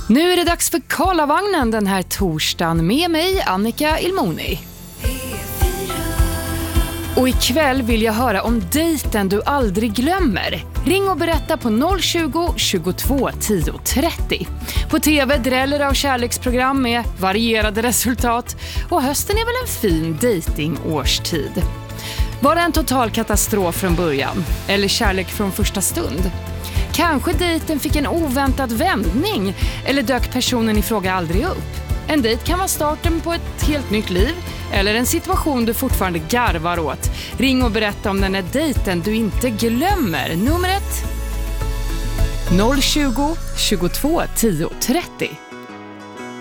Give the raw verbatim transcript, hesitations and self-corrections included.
Nu är det dags för Karlavagnen den här torsdagen med mig, Annika Ilmoni. Och ikväll vill jag höra om dejten du aldrig glömmer. Ring och berätta på noll tjugo, tjugotvå, tio, trettio. På tv dräller av kärleksprogram med varierade resultat. Och hösten är väl en fin dejtingårstid. Var det en total katastrof från början? Eller kärlek från första stund? Kanske dejten fick en oväntad vändning? Eller dök personen i fråga aldrig upp? En dejt kan vara starten på ett helt nytt liv. Eller en situation du fortfarande garvar åt. Ring och berätta om den är dejten du inte glömmer. Numret noll tjugo, tjugotvå, tio, trettio.